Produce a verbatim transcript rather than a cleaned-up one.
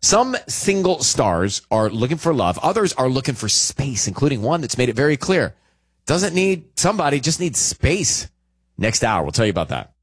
Some single stars are looking for love. Others are looking for space, including one that's made it very clear. Doesn't need somebody, just needs space. Next hour, we'll tell you about that.